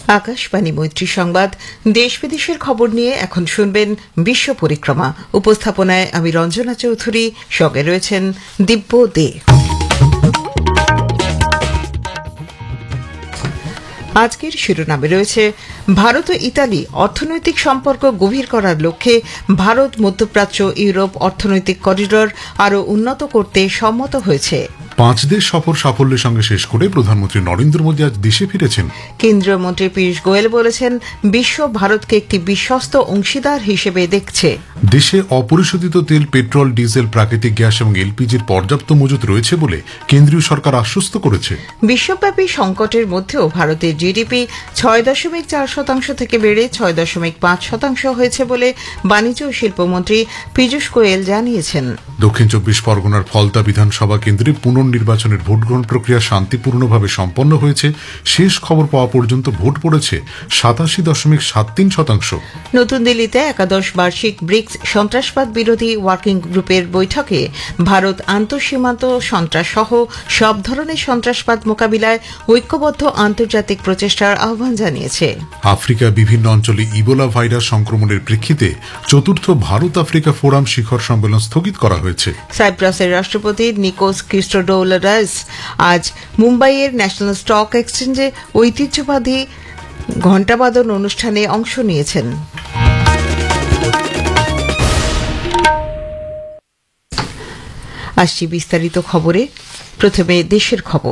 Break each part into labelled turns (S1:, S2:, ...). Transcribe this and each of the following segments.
S1: আকাশবাণী মৈত্রী সংবাদ দেশ বিদেশের খবর নিয়ে এখন শুনবেন বিশ্ব পরিক্রমা। উপস্থাপনায় আমি রঞ্জনা চৌধুরী, সঙ্গে রয়েছেন দিব্য দে। আজকের শিরোনামে রয়েছে ভারত ও ইতালি অর্থনৈতিক সম্পর্ক গভীর করার লক্ষ্যে ভারত মধ্যপ্রাচ্য ইউরোপ অর্থনৈতিক করিডর আরও উন্নত করতে সম্মত হয়েছে।
S2: 5 দেশ সফর সাফল্যের সঙ্গে শেষ করে প্রধানমন্ত্রী নরেন্দ্র মোদী আজ দেশে ফিরেছেন।
S1: কেন্দ্রীয় মন্ত্রী পীযূষ গোয়েল বলেছেন, বিশ্ব ভারতকে একটি বিশ্বস্ত অংশীদার হিসেবে দেখছে।
S2: দেশে অপরিশোধিত তেল, পেট্রোল, ডিজেল, প্রাকৃতিক গ্যাস এবং এলপিজির পর্যাপ্ত মজুত রয়েছে বলে কেন্দ্রীয় সরকার আশ্বস্ত করেছে।
S1: বিশ্বব্যাপী সংকটের মধ্যেও ভারতের জিডিপি 6.4% থেকে বেড়ে 6.5% হয়েছে বলে বাণিজ্য ও শিল্পমন্ত্রী পীযূষ গোয়েল জানিয়েছেন।
S2: দক্ষিণ 24 পরগনার ফলতা বিধানসভা কেন্দ্রে পুনর্নির্বাচনের ভোটগ্রহণ প্রক্রিয়া শান্তিপূর্ণভাবে সম্পন্ন হয়েছে। শেষ খবর পাওয়া পর্যন্ত ভোট পড়েছে 87.73%।
S1: নতুন দিল্লিতে একাদশ বার্ষিক ব্রিক্স সন্ত্রাসবাদ বিরোধী ওয়ার্কিং গ্রুপের বৈঠকে ভারত আন্তঃসীমান্ত সন্ত্রাস সহ সব ধরনের সন্ত্রাসবাদ মোকাবিলায় ঐক্যবদ্ধ আন্তর্জাতিক প্রচেষ্টার আহ্বান জানিয়েছে।
S2: আফ্রিকা বিভিন্ন অঞ্চলে ইবোলা ভাইরাস সংক্রমণের প্রেক্ষিতে চতুর্থ ভারত আফ্রিকা ফোরাম শিখর সম্মেলন স্থগিত করা হয়েছে।
S1: সাইপ্রাসের রাষ্ট্রপতি নিকোস ক্রিস্টোডোলারাস আজ মুম্বাইয়ের ন্যাশনাল স্টক এক্সচেঞ্জে ঐতিহ্যবাহী ঘণ্টাবাদন অনুষ্ঠানে অংশ নিয়েছেন। আসছি বিস্তারিত খবরে। প্রথমে দেশের খবর।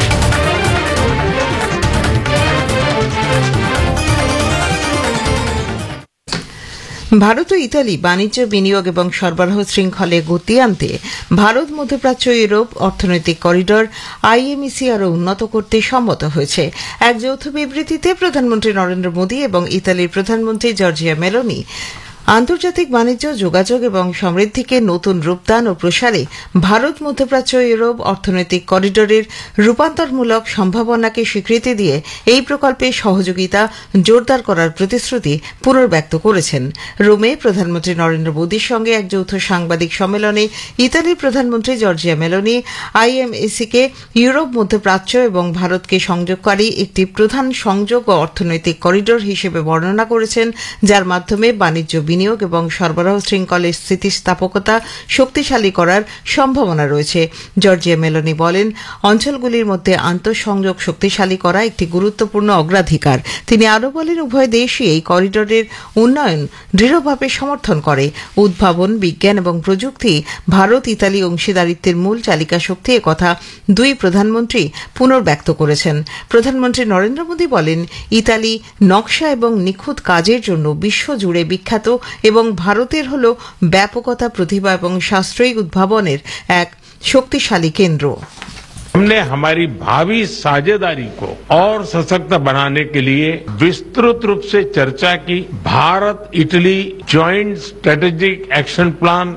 S1: ভারত ও ইতালি বাণিজ্য, বিনিয়োগ এবং সরবরাহ শৃঙ্খলে গতি আনতে ভারত মধ্যপ্রাচ্য ইউরোপ অর্থনৈতিক করিডর আইএমইসি আরও উন্নত করতে সম্মত হয়েছে। এক যৌথ বিবৃতিতে প্রধানমন্ত্রী নরেন্দ্র মোদী এবং ইতালির প্রধানমন্ত্রী জর্জিয়া মেলোনি আন্তর্জাতিক বাণিজ্য, যোগাযোগ এবং সমৃদ্ধিকে নতুন রূপদান ও প্রসারে ভারত মধ্যপ্রাচ্য ইউরোপ অর্থনৈতিক করিডরের রূপান্তরমূলক সম্ভাবনাকে স্বীকৃতি দিয়ে এই প্রকল্পে সহযোগিতা জোরদার করার প্রতিশ্রুতি পুনর্ব্যক্ত করেছেন। রোমে প্রধানমন্ত্রী নরেন্দ্র মোদীর সঙ্গে এক যৌথ সাংবাদিক সম্মেলনে ইতালির প্রধানমন্ত্রী জর্জিয়া মেলোনি আইএমএসিকে ইউরোপ মধ্যপ্রাচ্য এবং ভারতকে সংযোগকারী একটি প্রধান সংযোগ ও অর্থনৈতিক করিডর হিসেবে বর্ণনা করেছেন, যার মাধ্যমে বাণিজ্য, বিনিয়োগ এবং সরবরাহ শৃঙ্খলের স্থিতিস্থাপকতা শক্তিশালী করার সম্ভাবনা রয়েছে। জর্জিয়া মেলোনি বলেন, অঞ্চলগুলির মধ্যে আন্তঃসংযোগ শক্তিশালী করা একটি গুরুত্বপূর্ণ অগ্রাধিকার। তিনি আরও বলেন, উভয় দেশই এই করিডরের উন্নয়ন দৃঢ়ভাবে সমর্থন করে। উদ্ভাবন, বিজ্ঞান এবং প্রযুক্তি ভারত ইতালি অংশীদারিত্বের মূল চালিকা শক্তি, একথা দুই প্রধানমন্ত্রী পুনর্ব্যক্ত করেছেন। প্রধানমন্ত্রী নরেন্দ্র মোদী বলেন, ইতালি নকশা এবং নিখুঁত কাজের জন্য বিশ্বজুড়ে বিখ্যাত এবং ভারতের হল ব্যাপকতা, প্রতিভা এবং সাশ্রয়ী উদ্ভাবনের এক শক্তিশালী কেন্দ্র।
S3: हमने हमारी भावी साझेदारी को और सशक्त बनाने के लिए विस्तृत रूप से चर्चा की। Bharat Italy joint strategic action plan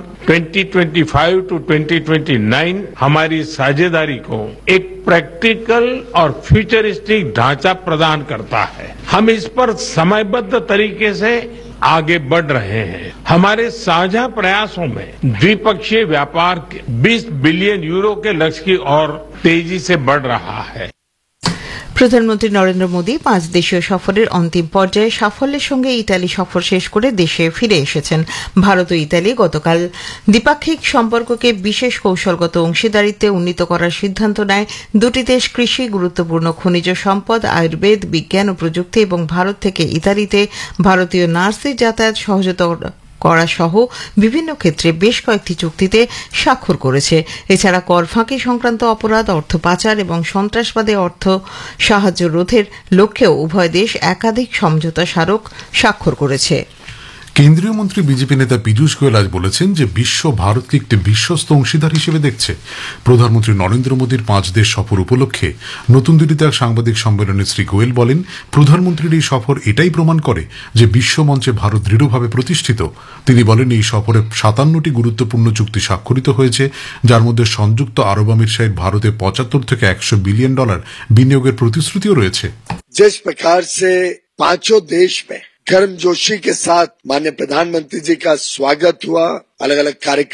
S3: 2025 to 2029 हमारी साझेदारी को एक प्रैक्टिकल और फ्यूचरिस्टिक ढांचा प्रदान करता है। हम इस पर समयबद्ध तरीके से आगे बढ़ रहे हैं। हमारे साझा प्रयासों में द्विपक्षीय व्यापार 20 बिलियन यूरो के लक्ष्य की ओर तेजी से बढ़ रहा है।
S1: প্রধানমন্ত্রী নরেন্দ্র মোদী 5 দেশীয় সফরের অন্তিম পর্যায়ে সাফল্যের সঙ্গে ইতালি সফর শেষ করে দেশে ফিরে এসেছেন। ভারত ও ইতালি গতকাল দ্বিপাক্ষিক সম্পর্ককে বিশেষ কৌশলগত অংশীদারিত্বে উন্নীত করার সিদ্ধান্ত নেয়। দুটি দেশ কৃষি, গুরুত্বপূর্ণ খনিজ সম্পদ, আয়ুর্বেদ, বিজ্ঞান ও প্রযুক্তি এবং ভারত থেকে ইতালিতে ভারতীয় নার্সের যাতায়াত সহজতর করা সহ বিভিন্ন ক্ষেত্রে বেশ কয়েকটি চুক্তিতে স্বাক্ষর করেছে। এছাড়া কর ফাঁকি সংক্রান্ত অপরাধ, অর্থ পাচার এবং সন্ত্রাসবাদে অর্থ সাহায্য রোধের লক্ষ্যেও উভয় দেশ একাধিক সমঝোতা স্মারক স্বাক্ষর করেছে।
S2: কেন্দ্রীয় মন্ত্রী বিজেপি নেতা পীযূষ গোয়েল আজ বলেছেন যে বিশ্ব ভারতকে একটি বিশ্বস্ত অংশীদার হিসেবে দেখছে। প্রধানমন্ত্রী নরেন্দ্র মোদীর 5 দেশ সফর উপলক্ষে নতুন দিল্লিতে এক সাংবাদিক সম্মেলনে শ্রী গোয়েল বলেন, প্রধানমন্ত্রীর এই সফর এটাই প্রমাণ করে যে বিশ্বমঞ্চে ভারত দৃঢ়ভাবে প্রতিষ্ঠিত। তিনি বলেন, এই সফরে 57টি গুরুত্বপূর্ণ চুক্তি স্বাক্ষরিত হয়েছে, যার মধ্যে সংযুক্ত আরব আমিরশাহির ভারতে 75 থেকে 100 বিলিয়ন ডলার বিনিয়োগের প্রতিশ্রুতিও রয়েছে।
S4: जिस प्रकार से 5 देश में गर्मजोशी के साथ माननीय प्रधानमंत्री जी का स्वागत हुआ, अलग अलग कार्यक्रम